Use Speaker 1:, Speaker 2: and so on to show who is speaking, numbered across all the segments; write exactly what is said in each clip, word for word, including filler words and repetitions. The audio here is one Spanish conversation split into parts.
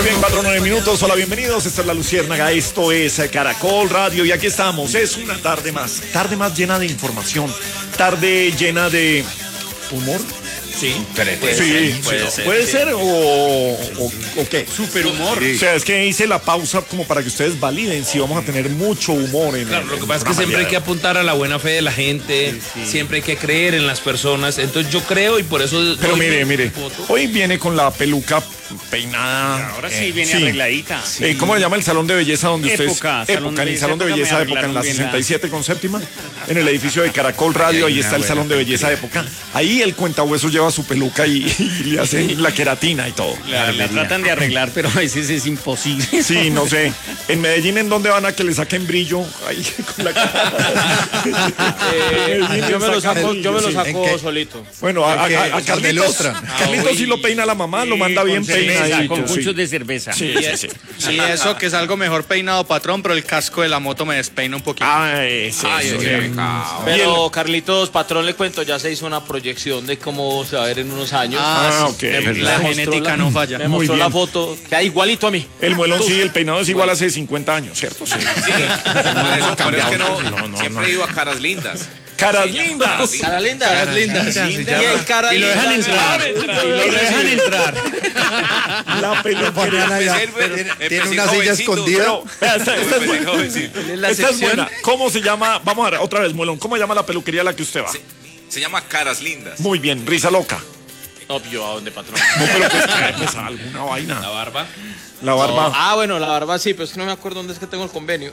Speaker 1: bien, cuatro nueve minutos. Hola, bienvenidos. Esta es La Luciérnaga. Esto es Caracol Radio. Y aquí estamos. Es una tarde más. Tarde más llena de información. Tarde llena de humor.
Speaker 2: Sí,
Speaker 1: puede sí, ser, puede, ser, puede sí. ser o, o, o qué.
Speaker 2: Super humor.
Speaker 1: Sí. O sea, es que hice la pausa como para que ustedes validen si vamos a tener mucho humor en
Speaker 2: Claro,
Speaker 1: el,
Speaker 2: lo que pasa es que siempre hay que apuntar a la buena fe de la gente, sí, sí. siempre hay que creer en las personas. Entonces yo creo y por eso.
Speaker 1: Pero mire, mire, hoy viene con la peluca peinada.
Speaker 3: Ahora sí eh, viene sí. arregladita.
Speaker 1: Sí. Eh, ¿Cómo le llama el salón de belleza donde ustedes?
Speaker 3: Época.
Speaker 1: Época, salón en el salón de belleza época, época en la sesenta y siete con séptima, en el edificio de Caracol Radio, ahí está el salón de belleza época. Ahí el cuentahuesos lleva su peluca y, y le hacen la queratina y todo.
Speaker 3: La, la tratan de arreglar, pero a veces es imposible.
Speaker 1: Sí, no sé. En Medellín, ¿en dónde van a que le saquen brillo? Ahí con la cara.
Speaker 3: eh, yo me lo saco, yo me lo saco solito.
Speaker 1: Bueno, a, a, a, a Carlitos, Carlitos ah, sí lo peina la mamá, sí, lo manda bien peinado.
Speaker 3: Con puchos sí. de cerveza.
Speaker 4: Sí, sí, sí. Sí, eso que es algo mejor peinado, patrón, pero el casco de la moto me despeina un poquito.
Speaker 1: Ay, sí, Ay,
Speaker 5: sí, sí. Pero Carlitos, patrón, le cuento, ya se hizo una proyección de cómo se va a ver en unos años.
Speaker 1: Ah, ah ok.
Speaker 4: Me, la genética la, no falla.
Speaker 5: Me mostró la foto, queda igualito a mí.
Speaker 1: El muelón sí, el peinado es igual hace cincuenta años, ¿cierto? Sí.
Speaker 6: Sí. Por eso, por eso que no, no, no siempre no. he ido a Caras Lindas.
Speaker 1: Caras lindas.
Speaker 5: Caras lindas. Caras lindas.
Speaker 4: Y el cara
Speaker 3: y lo dejan entrar. Y lo dejan entrar.
Speaker 1: La peluquería.
Speaker 7: Tiene una silla escondida.
Speaker 1: Esta es buena. ¿Cómo se llama? Vamos a ver, otra vez, Muelón. ¿Cómo se llama la peluquería a la que usted va?
Speaker 6: Se, se llama Caras Lindas.
Speaker 1: Muy bien, risa loca.
Speaker 5: No, yo a dónde, patrón.
Speaker 1: No, pero pues, pues alguna vaina.
Speaker 5: La barba.
Speaker 1: La barba.
Speaker 5: No. Ah, bueno, la barba sí, pero es que no me acuerdo dónde es que tengo el convenio.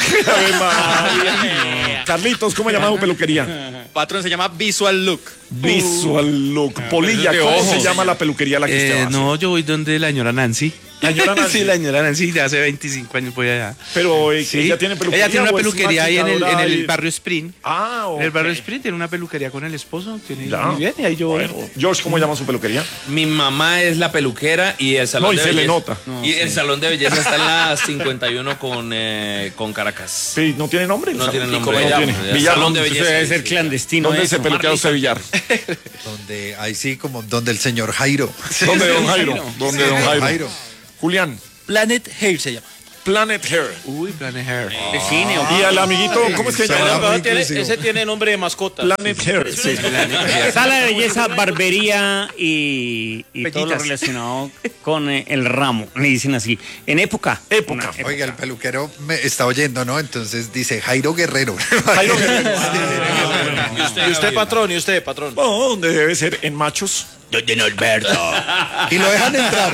Speaker 1: Carlitos, ¿cómo se llama tu peluquería?
Speaker 4: Patrón, se llama Visual Look.
Speaker 1: Visual Look. Polilla, ¿cómo se llama la peluquería a la que
Speaker 2: eh,
Speaker 1: usted va?
Speaker 2: No, yo voy donde la señora Nancy.
Speaker 1: ¿La señora Nancy?
Speaker 2: Sí, la señora Nancy, de hace veinticinco años voy allá.
Speaker 1: Pero eh, sí. ella tiene peluquería.
Speaker 2: Ella tiene una peluquería ahí en el, en el
Speaker 1: y...
Speaker 2: barrio Sprint.
Speaker 1: Ah, okay.
Speaker 2: En el barrio Sprint tiene una peluquería con el esposo. Tiene muy bien, y ahí yo voy.
Speaker 1: Bueno. George, ¿cómo llama su peluquería?
Speaker 2: Mi mamá es la peluquera y el salón
Speaker 1: no, y
Speaker 2: de
Speaker 1: se
Speaker 2: belleza.
Speaker 1: le nota.
Speaker 2: No, y sí. el salón de belleza está en la cincuenta y uno con, eh, con Caracas.
Speaker 1: Sí, ¿no tiene nombre?
Speaker 2: No tiene nombre.
Speaker 1: No tiene.
Speaker 2: Villar, salón de belleza.
Speaker 3: Debe ser clandestino.
Speaker 1: ¿Dónde se peluquea usted Villar?
Speaker 7: Donde, ahí sí, como donde el señor Jairo.
Speaker 1: ¿Dónde don Jairo? ¿Dónde don Jairo? Julián.
Speaker 4: Planet Hair se llama.
Speaker 1: Planet Hair.
Speaker 2: Uy, Planet Hair.
Speaker 3: Oh. De cine.
Speaker 1: Y al amiguito, ¿cómo es que se llama?
Speaker 5: Tiene, ese tiene nombre de mascota.
Speaker 1: Planet Hair. Sí,
Speaker 3: Planet Hair. Sala de belleza, barbería y, y todo lo relacionado con eh, el ramo. Le dicen así. En época.
Speaker 1: Época.
Speaker 7: época. Oiga, el peluquero me está oyendo, ¿no? Entonces dice Jairo Guerrero.
Speaker 1: Jairo Guerrero.
Speaker 5: ¿Y usted, y usted patrón? ¿Y usted, patrón?
Speaker 1: No, donde debe ser en Machos.
Speaker 5: Don Alberto.
Speaker 7: Y lo dejan entrar.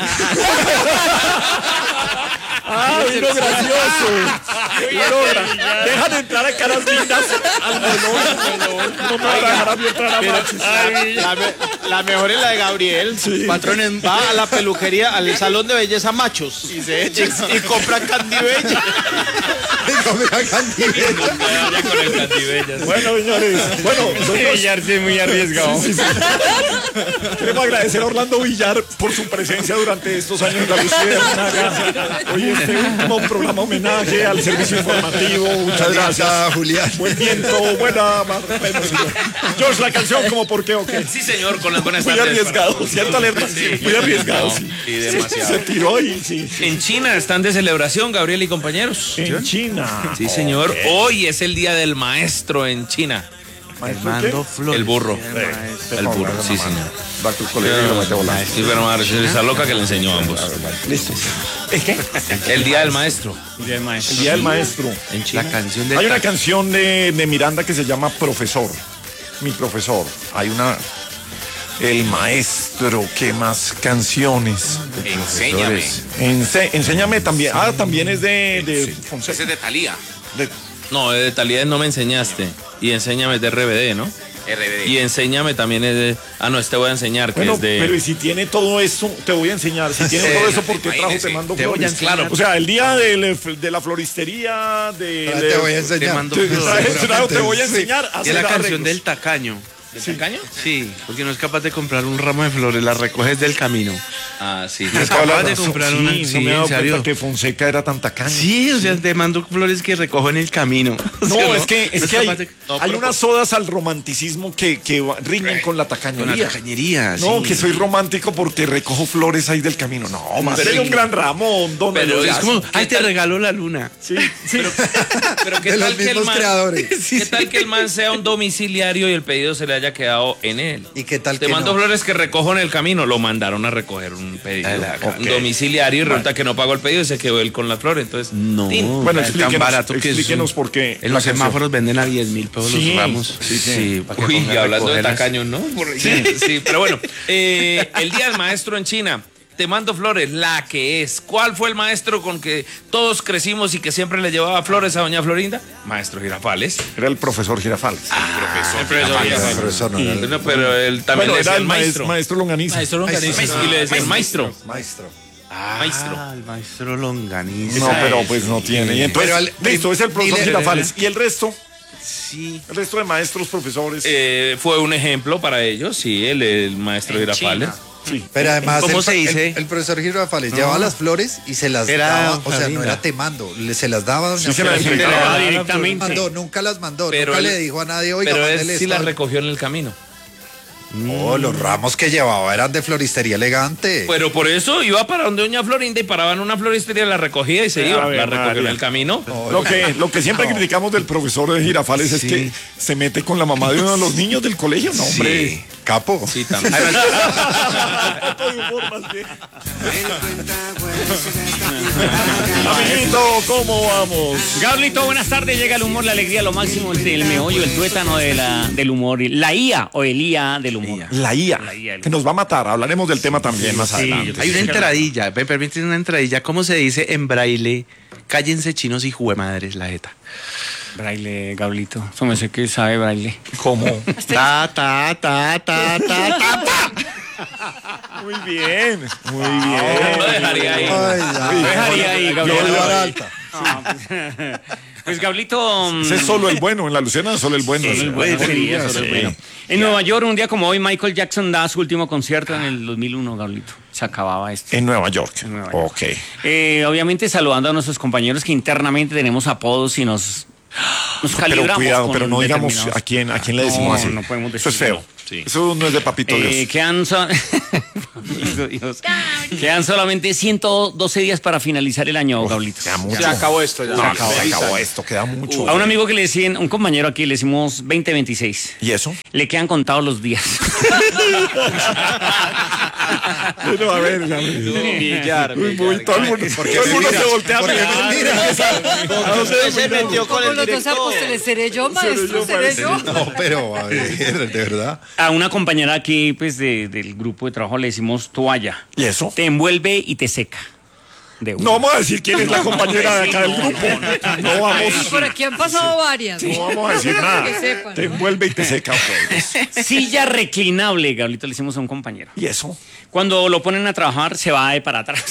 Speaker 1: Ah, vino gracioso. Vino, dejan entrar a Caras Lindas al melón. No me van a dejar a mí entrar a Machos.
Speaker 5: La, la mejor es la de Gabriel.
Speaker 1: Sí.
Speaker 5: Patrón va a la peluquería, al salón de belleza Machos. Y se echa y, y compra candibella.
Speaker 7: Y compra candibella.
Speaker 2: con el candibella.
Speaker 1: Bueno, señores. Bueno,
Speaker 3: Villar sí es muy arriesgado.
Speaker 1: Sí, sí, sí. Queremos agradecer a Orlando Villar por su presencia durante estos años en La Luciérnaga. Hoy este último programa homenaje al servicio informativo. Muchas gracias,
Speaker 7: Julián.
Speaker 1: Buen viento, buena. George, la canción, ¿como por qué o qué?
Speaker 2: Sí, señor, con las buenas
Speaker 1: muy
Speaker 2: tardes.
Speaker 1: Muy arriesgado, ¿cierto, Alerta? Sí, muy arriesgado, no, sí.
Speaker 2: Y demasiado.
Speaker 1: Se, se tiró y sí, sí.
Speaker 2: En China están de celebración, Gabriel y compañeros.
Speaker 1: En China.
Speaker 2: Sí, señor. Okay. Hoy es el día del maestro en China.
Speaker 1: ¿Maestro
Speaker 2: Flores. El burro.
Speaker 1: El,
Speaker 2: el burro, sí, señor. Va a tu colegio y lo mete volando. Sí, pero madre, esa loca que le enseñó a ambos.
Speaker 1: Listo. ¿Es qué?
Speaker 2: El día del maestro.
Speaker 3: El día del maestro.
Speaker 1: El día del maestro.
Speaker 2: En China.
Speaker 7: La canción de
Speaker 1: Hay una canción de, de Miranda que se llama Profesor. Mi profesor. Hay una... El maestro, ¿qué más canciones?
Speaker 6: Enséñame.
Speaker 1: Ense, enséñame también. Ah, también es de, de
Speaker 6: sí. Fonseca. Ese es de Thalía.
Speaker 1: De,
Speaker 2: no, de Thalía no me enseñaste. Y enséñame de R B D, ¿no?
Speaker 6: R B D.
Speaker 2: Y enséñame también es de... Ah, no, este voy a enseñar, que
Speaker 1: bueno,
Speaker 2: es de...
Speaker 1: pero y si tiene todo eso, te voy a enseñar. Si tiene todo eso, ¿por qué trajo Te Mando
Speaker 2: te
Speaker 1: Flores?
Speaker 2: Claro.
Speaker 1: O sea, el día de, de la floristería, de...
Speaker 7: Te voy a enseñar.
Speaker 2: Te, mando
Speaker 1: te, te, te voy a enseñar.
Speaker 2: Y la canción del tacaño. ¿Del tacaño?
Speaker 8: Sí, porque no es capaz de comprar un ramo de flores, las recoges del camino.
Speaker 2: Ah, sí.
Speaker 8: No es capaz de comprar una.
Speaker 1: Sí,
Speaker 8: Sí,
Speaker 1: no me he dado
Speaker 8: en serio.
Speaker 1: cuenta que Fonseca era tan tacaño.
Speaker 8: Sí, o sea, te mando flores que recojo en el camino. O
Speaker 1: No,
Speaker 8: sea,
Speaker 1: es que, es
Speaker 8: no
Speaker 1: que hay,
Speaker 8: capaz de-
Speaker 1: hay unas sodas al romanticismo que, que va- riñen con la
Speaker 8: Con
Speaker 1: tacañería.
Speaker 8: la tacañería,
Speaker 1: No,
Speaker 8: sí.
Speaker 1: que soy romántico porque recojo flores ahí del camino. No, más de un gran ramo, don
Speaker 2: Pero
Speaker 1: Eloy.
Speaker 8: Es como, ay, te
Speaker 2: tal?
Speaker 8: regalo la luna.
Speaker 1: Sí, sí.
Speaker 2: Pero ¿qué
Speaker 7: De
Speaker 2: tal
Speaker 7: los
Speaker 2: que el
Speaker 7: mismos
Speaker 2: man,
Speaker 7: creadores.
Speaker 2: ¿qué tal que el man sea un domiciliario y el pedido se le haya quedado en él?
Speaker 7: ¿Y qué tal
Speaker 2: Te
Speaker 7: que
Speaker 2: mando
Speaker 7: no?
Speaker 2: flores que recojo en el camino. Lo mandaron a recoger un pedido.
Speaker 8: Ah,
Speaker 2: Un domiciliario y resulta que no pagó el pedido y se quedó él con las flores. Entonces,
Speaker 8: No.
Speaker 2: tin.
Speaker 1: Bueno,
Speaker 8: es tan
Speaker 1: explíquenos,
Speaker 8: barato que es
Speaker 1: explíquenos
Speaker 8: un-
Speaker 1: por qué.
Speaker 8: En
Speaker 1: la
Speaker 8: los
Speaker 1: canción.
Speaker 8: semáforos venden a diez mil pesos
Speaker 1: Sí,
Speaker 8: los ramos.
Speaker 1: sí, sí.
Speaker 8: para que
Speaker 2: Uy,
Speaker 8: ponga
Speaker 2: y
Speaker 8: a
Speaker 2: hablando de
Speaker 8: recogerlas.
Speaker 2: tacaños, ¿no? Sí, sí, pero bueno, eh, el Día del Maestro en China. Te mando flores, la que es. ¿Cuál fue el maestro con que todos crecimos y que siempre le llevaba flores a doña Florinda? Maestro Girafales.
Speaker 1: Era el profesor Girafales.
Speaker 2: El profesor
Speaker 7: Ah,
Speaker 2: Girafales.
Speaker 7: pero eso no era el
Speaker 2: No, pero él también
Speaker 1: Bueno,
Speaker 2: le
Speaker 1: era
Speaker 2: decía
Speaker 1: el
Speaker 2: el
Speaker 1: maestro,
Speaker 2: maestro.
Speaker 1: maestro Longaniza.
Speaker 5: Maestro Longaniza.
Speaker 2: Y le decía el maestro.
Speaker 7: maestro.
Speaker 2: Maestro.
Speaker 8: Ah, el maestro Longaniza.
Speaker 1: No, pero pues no tiene. Y entonces,
Speaker 7: Pero al-
Speaker 1: listo, es el profesor
Speaker 7: dile-
Speaker 1: Girafales. ¿Y el resto?
Speaker 8: Sí.
Speaker 1: El resto de maestros, profesores.
Speaker 2: Eh, fue un ejemplo para ellos, sí, el, el maestro Girafales.
Speaker 1: sí.
Speaker 7: Pero además,
Speaker 8: ¿Cómo
Speaker 7: el,
Speaker 8: se dice?
Speaker 7: El, el profesor Girafales llevaba las flores y se las
Speaker 8: Era
Speaker 7: daba, o sea,
Speaker 8: Florinda.
Speaker 7: no era temando, le- se las daba a doña
Speaker 1: Sí, se las
Speaker 7: Florinda.
Speaker 1: entregaba
Speaker 7: Nunca las
Speaker 3: directamente.
Speaker 7: mandó, nunca las mandó,
Speaker 2: Pero
Speaker 7: nunca
Speaker 2: él-
Speaker 7: le dijo a nadie, oiga,
Speaker 2: Pero él
Speaker 7: mándele
Speaker 2: sí
Speaker 7: esto.
Speaker 2: la recogió en el camino.
Speaker 7: No, los ramos que llevaba eran de floristería elegante.
Speaker 2: Pero por eso iba para donde doña Florinda y paraba en una floristería, la recogía y se iba.
Speaker 1: Ave
Speaker 2: La recogió en
Speaker 1: María.
Speaker 2: el camino.
Speaker 1: Lo que, lo que siempre criticamos del profesor de Girafales es que se mete con la mamá de uno de los niños del colegio. No, hombre.
Speaker 7: Capo.
Speaker 2: Sí, también.
Speaker 1: Amiguito, ¿cómo vamos?
Speaker 3: Gablito, buenas tardes. Llega el humor, la alegría, lo máximo entre el meollo, el tuétano de la, del humor. La I A o el I A del humor.
Speaker 1: La I A,
Speaker 3: La I A.
Speaker 1: que nos va a matar. Hablaremos del tema también más adelante.
Speaker 8: Hay una entradilla, me permiten una entradilla. ¿Cómo se dice en braille? Cállense chinos y juemadres la jeta.
Speaker 3: Braille, Gablito. Eso me sé que sabe braille.
Speaker 1: ¿Cómo?
Speaker 8: Ta, ta, ta, ta, ta, ta, ta.
Speaker 1: Muy bien, muy
Speaker 2: Lo
Speaker 1: bien.
Speaker 2: dejaría ahí.
Speaker 7: Ay, ya.
Speaker 3: Lo dejaría ahí,
Speaker 7: Yo
Speaker 3: Gablito.
Speaker 7: le vara alta.
Speaker 3: Ah, pues, pues, Gablito. mm,
Speaker 1: Ese es solo el bueno, en la Luciana solo el bueno.
Speaker 3: Solo el
Speaker 1: Sí,
Speaker 3: bueno sería,
Speaker 1: sí.
Speaker 3: solo el bueno. En Nueva York, un día como hoy, Michael Jackson da su último concierto en el dos mil uno, Gablito. Se acababa esto.
Speaker 1: En Nueva York.
Speaker 3: En Nueva York.
Speaker 1: Ok.
Speaker 3: Eh, obviamente saludando a nuestros compañeros que internamente tenemos apodos y nos, nos
Speaker 1: Pero
Speaker 3: calibramos.
Speaker 1: cuidado,
Speaker 3: con
Speaker 1: pero no digamos
Speaker 3: determinados-
Speaker 1: a quién, a quién le decimos
Speaker 3: No,
Speaker 1: así.
Speaker 3: no podemos
Speaker 1: Eso es
Speaker 3: decirlo.
Speaker 1: feo. Eso no es de papito
Speaker 3: Eh,
Speaker 1: Dios.
Speaker 3: quedan, so- Papito Dios. Quedan solamente ciento doce días para finalizar el año, Gablito.
Speaker 1: Queda mucho.
Speaker 5: Se acabó esto ya.
Speaker 1: Se acabó, se acabó esto, queda mucho.
Speaker 3: A un amigo que le decían, un compañero aquí, le decimos veinte veintiséis.
Speaker 1: ¿Y eso?
Speaker 3: Le quedan contados los días.
Speaker 1: Bueno, a ver, ya me-
Speaker 5: Millar,
Speaker 1: Uy, muy- todo el mundo, todo el mundo se voltea a mirar. ¿A dónde
Speaker 5: se metió con el
Speaker 9: Como los dos
Speaker 5: director.
Speaker 9: apóstoles, ¿seré yo, maestro? ¿Seré yo?
Speaker 7: No, pero a ver, de verdad.
Speaker 3: A una compañera aquí, pues, de- del grupo de trabajo le decimos toalla.
Speaker 1: ¿Y eso?
Speaker 3: Te envuelve y te seca. De una.
Speaker 1: No vamos a decir quién es la compañera de acá del grupo. No vamos,
Speaker 9: Por aquí han pasado varias.
Speaker 1: no vamos a decir nada.
Speaker 9: Que sepan.
Speaker 1: Te envuelve y te seca. Ok.
Speaker 3: Silla reclinable, Gablito, le decimos a un compañero.
Speaker 1: ¿Y eso?
Speaker 3: Cuando lo ponen a trabajar, se va de para atrás.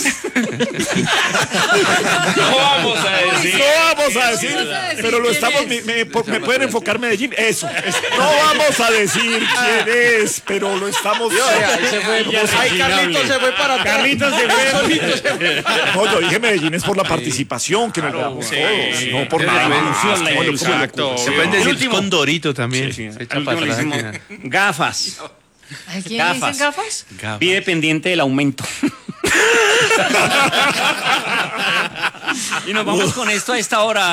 Speaker 2: No vamos a decir.
Speaker 1: No vamos a decir,
Speaker 9: vamos a decir
Speaker 1: pero lo
Speaker 9: quién
Speaker 1: estamos.
Speaker 9: es.
Speaker 1: Me, me- por- me pueden enfocar Medellín. Eso. No vamos a decir quién es, pero lo estamos.
Speaker 5: Ahí se fue. Ahí Carlitos se fue para atrás.
Speaker 3: Carlitos se fue.
Speaker 1: No, yo dije Medellín es por la participación que nos damos todos, no por
Speaker 3: Es
Speaker 1: nada
Speaker 3: la
Speaker 1: más.
Speaker 3: evolución, la
Speaker 1: Como lo-
Speaker 3: evolución.
Speaker 1: como lo-
Speaker 8: Exacto. Se
Speaker 1: sí.
Speaker 8: pueden
Speaker 3: El
Speaker 8: decir
Speaker 3: último.
Speaker 8: con Dorito también.
Speaker 3: Sí,
Speaker 8: Se echa
Speaker 3: al
Speaker 8: para
Speaker 3: último le
Speaker 8: atrás.
Speaker 3: decimos gafas.
Speaker 9: ¿A quién le
Speaker 3: Gafas.
Speaker 9: dicen gafas?
Speaker 8: Gafas.
Speaker 3: Pide pendiente del aumento. Y nos vamos con esto a esta hora.